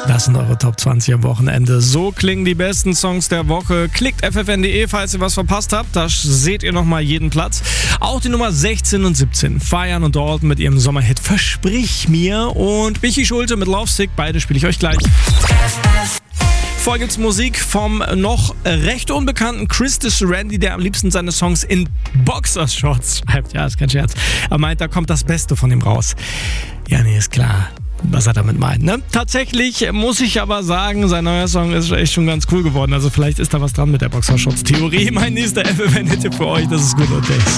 Das sind eure Top 20 am Wochenende. So klingen die besten Songs der Woche. Klickt ffn.de, falls ihr was verpasst habt. Da seht ihr nochmal jeden Platz. Auch die Nummer 16 und 17. Feiern und Dalton mit ihrem Sommerhit Versprich mir. Und Michi Schulte mit Lovesick. Beide spiele ich euch gleich. Vorher gibt's Musik vom noch recht unbekannten Christus Randy, der am liebsten seine Songs in Boxershorts schreibt. Ja, ist kein Scherz. Er meint, da kommt das Beste von ihm raus. Ja, nee, ist klar, was er damit meint, ne? Tatsächlich muss ich aber sagen, sein neuer Song ist echt schon ganz cool geworden. Also vielleicht ist da was dran mit der Boxershorts-Theorie. Mein nächster FFN-Tipp für euch, das ist Good Old Days.